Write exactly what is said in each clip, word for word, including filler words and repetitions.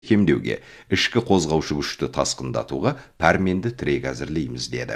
кемдеуге, ішкі қозғаушы күшті тасқындатуға пәрменді тірек әзірлейміз деді.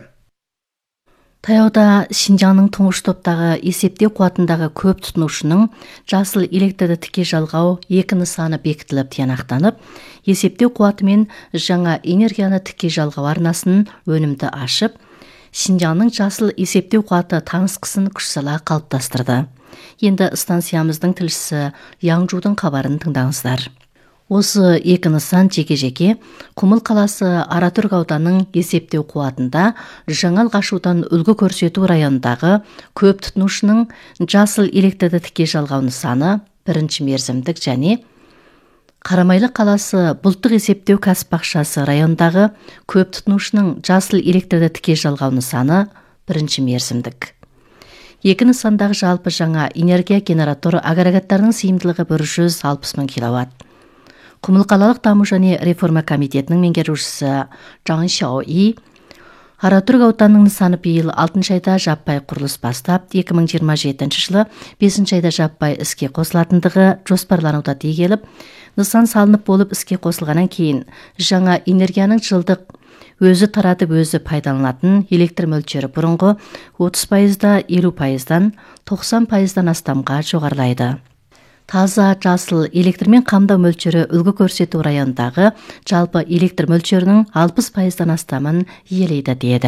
Таяуда Шинжаңның тұңғыш топтағы есептеу қуатындағы көп тұтынушының жасыл электрді тіке жалғау екі нысаны бекітіліп тиянақтанып, есептеу қуатымен жаңа энергияны тіке жалғау арнасын өнімді ашып, Шинжаңның жасыл есептеу қуаты таңысқысын күш сала қалыптастырды. Енді станциямыздың тілшісі Яңжудың хабарын тыңдаңыздар. Осы екі нысан жеке-жеке Құмыл қаласы Аратүрік ауданының есептеу қуатында жаңа алғашудан үлгі көрсету районындағы көп тұтынушының жасыл электрді тіке жалғау нысаны бірінші мерзімдік және Қарамайлы қаласы бұлттық есептеу кәсіпбақшасы районындағы көп тұтынушының жасыл электрді тіке жалғау нысаны бірінші мерзімдік. Екі нысандағы жалпы жаңа энергия генератор агрегаттарының сыйымдылығы бір жүз алпыс мың киловатт. Құмыл қалалық даму және реформа комитетінің меңгерушісі Жаң Шаои, Аратүрік ауданының нысаны биыл алтыншы айда жаппай құрылыс бастап, екі мың жиырма жетінші жылы бесінші айда жаппай іске қосылатындығы жоспарлануда дей келіп, нысан салынып болып іске қосылғаннан кейін жаңа энергияның жылдық өзі таратып өзі пайдаланатын электр мөлшері бұрынғы отыз пайызда елу пайыздан тоқсан пайыздан астамға жоғарылайды. Таза жасыл электрмен қамдау мөлшері үлгі көрсету районындағы жалпы электр мөлшерінің алпыс пайыздан астамын иелейді деді.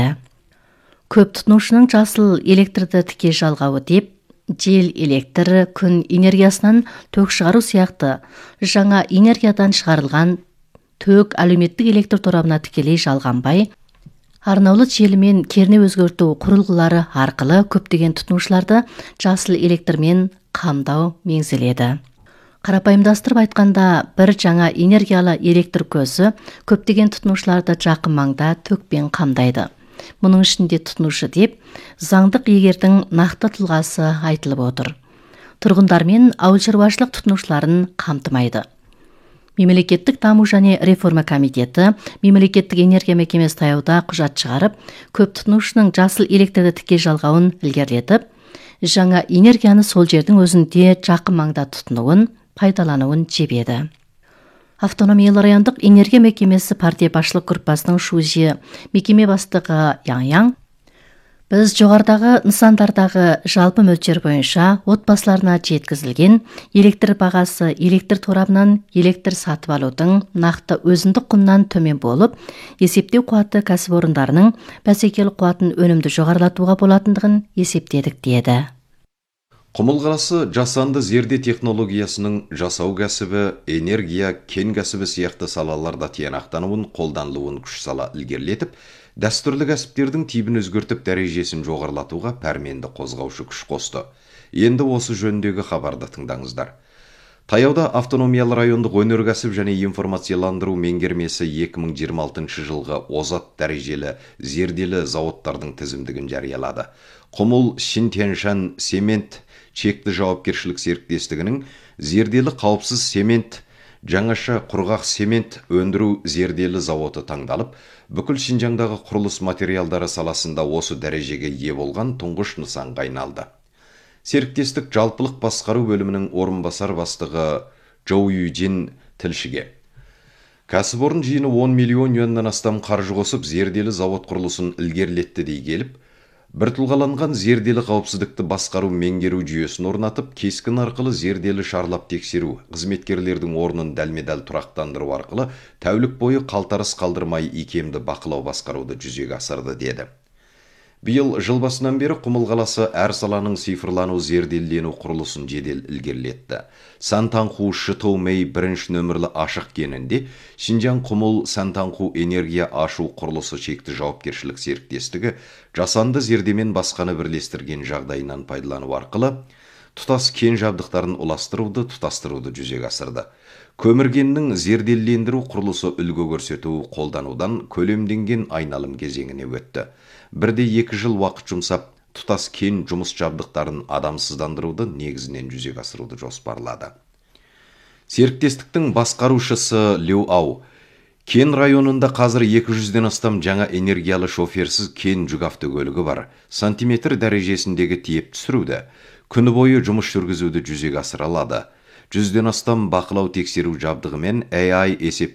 Көп тұтынушының жасыл электрді тіке жалғауы деп, жел электр, күн энергиясынан ток шығару сияқты жаңа энергиядан шығарылған ток әлеуметтік электр торабына тікелей жалғанбай, арнаулы желімен кернеу өзгерту құрылғылары арқылы көптеген тұтынушыларды жасыл электрмен қамдау меңзеледі. Қарапайымдастырып айтқанда, бір жаңа энергиялы электр көзі көптеген тұтынушыларды жақын маңда токпен қамдайды. Мұның ішінде тұтынушы деп заңдық иегердің нақты тұлғасы айтылып отыр. Тұрғындар мен ауыл шаруашылық тұтынушыларын қамтымайды. Мемлекеттік даму және реформа комитеті мемлекеттік энергия мекемесі таяуда құжат шығарып, көп тұтынушының жасыл электрді тіке жалғауын ілгерілетіп, жаңа энергияны сол жердің өзінде жақын маңда тұтынуын, пайдалануын жебеді. Автономиялы райондық энергия мекемесі партия басшылық группасының шужи мекеме бастығы Яң-Яң, біз жоғарыдағы нысандардағы жалпы мөлшер бойынша отбасыларына жеткізілген электр бағасы электр торабынан электр сатып алудың нақты өзіндік құнынан төмен болып, есептеу қуаты кәсіпорындарының бәсекелік қуатын өнімді жоғарылатуға болатындығын есептедік деді. Құмыл қаласы жасанды зерде технологиясының жасау кәсібі, энергия, кен кәсібі сияқты салаларда тиянақтануын, қолданылуын күш сала ілгерілетіп, дәстүрлі кәсіптердің типін өзгертіп дәрежесін жоғарылатуға пәрменді қозғаушы күш қосты. Енді осы жөніндегі хабарды тыңдаңыздар. Таяуда автономиялы райондық өнеркәсіп және информацияландыру меңгермесі екі мың жиырма алтыншы жылғы озат дәрежелі зерделі зауыттардың тізімдігін жариялады. Құмыл Шинтяншан цемент шекті жауапкершілік серіктестігінің зерделі қауіпсіз цемент, жаңаша құрғақ цемент өндіру зерделі зауыты таңдалып, бүкіл Шинжаңдағы құрылыс материалдары саласында осы дәрежеге ие болған тұңғыш нысанға айналды. Серіктестік жалпылық басқару бөлімінің орынбасар бастығы Жоу Юджин тілшіге: кәсіпорын жиыны он миллион юаннан астам қаржы қосып, зерделі зауыт құрылысын ілгерілетті дей келіп, бір тұлғаланған зерделі қауіпсіздікті басқару меңгеру жүйесін орнатып, кескін арқылы зерделі шарлап тексеру, қызметкерлердің орнын дәлме-дәл тұрақтандыру арқылы тәулік бойы қалтарыс қалдырмай икемді бақылау басқаруды жүзеге асырды деді. Биыл жыл басынан бері Құмыл қаласы әр саланың цифрлану зерделлену құрылысын жедел ілгерілетті. Сантанху Шытоумей бірінші нөмірлі ашық кенінде Шинжаң Құмыл Сантанху энергия ашу құрылысы шекті жауапкершілік серіктестігі жасанды зердемен басқаны бірлестірген жағдайынан пайдалану арқылы тұтас кен жабдықтарын ұластыруды, тұтастыруды жүзеге асырды. Көміргеннің зерделлендіру құрылысы үлгі көрсету қолданудан көлемденген айналым кезеңіне өтті. Бірде екі жыл уақыт жұмсап, тұтас кен жұмыс жабдықтарын адамсыздандыруды негізінен жүзеге асыруды жоспарлады. Серіктестіктің басқарушысы Лю Ау: кен районында қазір екі жүзден астам жаңа энергиялы шоферсіз кен жүк автокөлігі бар. Сантиметр дәрежесіндегі тиеп түсіруді, күні бойы жұмыс жүргізуді жүзеге асыра алады. жүзден астам бақылау тексеру жабдығы мен A I есеп